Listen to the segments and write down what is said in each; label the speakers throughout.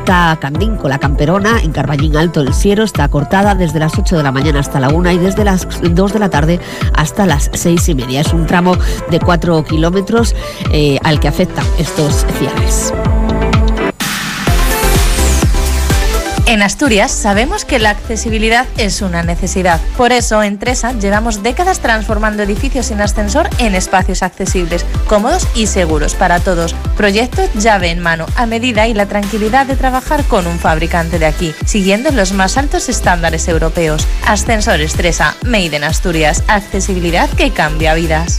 Speaker 1: Ruta Candinco, La Camperona, en Carballín Alto, el Siero, está cortada desde las 8 de la mañana hasta la 1 y desde las 2 de la tarde hasta las 6:30. Es un tramo de 4 kilómetros al que afectan estos cierres.
Speaker 2: En Asturias sabemos que la accesibilidad es una necesidad. Por eso, en Tresa llevamos décadas transformando edificios sin ascensor en espacios accesibles, cómodos y seguros para todos. Proyecto llave en mano, a medida y la tranquilidad de trabajar con un fabricante de aquí, siguiendo los más altos estándares europeos. Ascensores Tresa, Made in Asturias. Accesibilidad que cambia vidas.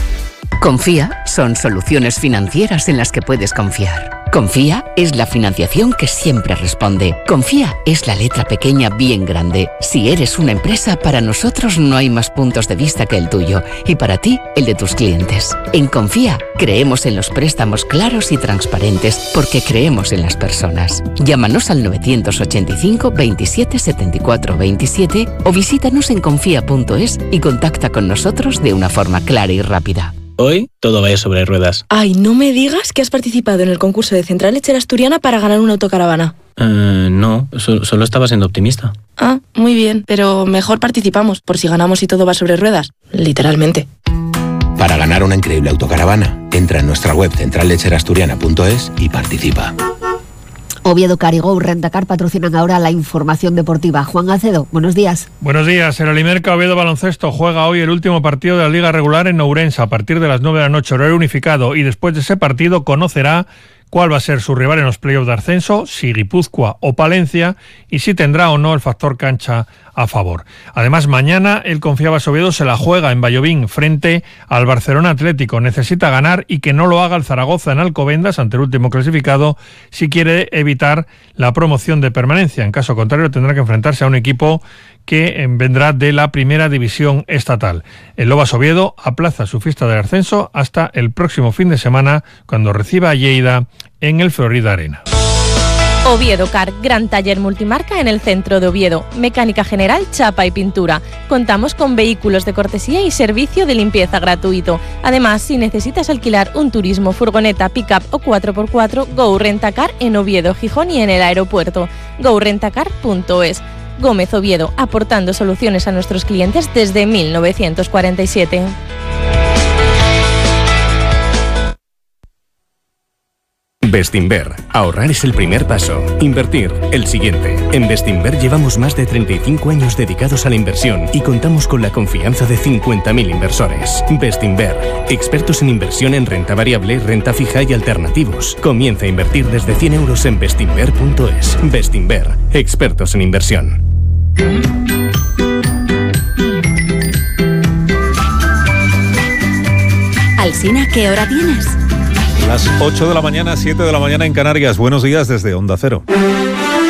Speaker 3: Confía son soluciones financieras en las que puedes confiar. Confía es la financiación que siempre responde. Confía es la letra pequeña bien grande. Si eres una empresa, para nosotros no hay más puntos de vista que el tuyo y para ti, el de tus clientes. En Confía creemos en los préstamos claros y transparentes porque creemos en las personas. Llámanos al 985 27 74 27 o visítanos en confía.es y contacta con nosotros de una forma clara y rápida.
Speaker 4: Hoy todo va a ir sobre ruedas.
Speaker 5: Ay, no me digas que has participado en el concurso de Central Lechera Asturiana para ganar una autocaravana.
Speaker 4: No, solo estaba siendo optimista.
Speaker 5: Ah, muy bien, pero mejor participamos, por si ganamos y todo va sobre ruedas. Literalmente.
Speaker 6: Para ganar una increíble autocaravana, entra en nuestra web centrallecherasturiana.es y participa.
Speaker 1: Oviedo Car y Go Rentacar patrocinan ahora la información deportiva. Juan Acedo, buenos días.
Speaker 7: Buenos días. El Alimerca Oviedo Baloncesto juega hoy el último partido de la Liga Regular en Ourense a partir de las 9 de la noche, horario unificado, y después de ese partido conocerá cuál va a ser su rival en los playoffs de ascenso, si Guipúzcoa o Palencia, y si tendrá o no el factor cancha a favor. Además, mañana el Confiabas Oviedo se la juega en Vallovín frente al Barcelona Atlético. Necesita ganar y que no lo haga el Zaragoza en Alcobendas ante el último clasificado si quiere evitar la promoción de permanencia. En caso contrario, tendrá que enfrentarse a un equipo que vendrá de la primera división estatal. El Lobas Oviedo aplaza su fiesta del ascenso hasta el próximo fin de semana, cuando reciba a Lleida en el Florida Arena.
Speaker 2: Oviedo Car, gran taller multimarca en el centro de Oviedo. Mecánica general, chapa y pintura. Contamos con vehículos de cortesía y servicio de limpieza gratuito. Además, si necesitas alquilar un turismo, furgoneta, pick-up o 4x4, Go Rentacar en Oviedo, Gijón y en el aeropuerto. GoRentacar.es. Gómez Oviedo, aportando soluciones a nuestros clientes desde 1947.
Speaker 8: Bestinver. Ahorrar es el primer paso. Invertir, el siguiente. En Bestinver llevamos más de 35 años dedicados a la inversión y contamos con la confianza de 50.000 inversores. Bestinver. Expertos en inversión en renta variable, renta fija y alternativos. Comienza a invertir desde 100 euros en bestinver.es. Bestinver. Expertos en inversión.
Speaker 9: Alsina, ¿qué hora tienes?
Speaker 10: Las 8 de la mañana, 7 de la mañana en Canarias. Buenos días desde Onda Cero.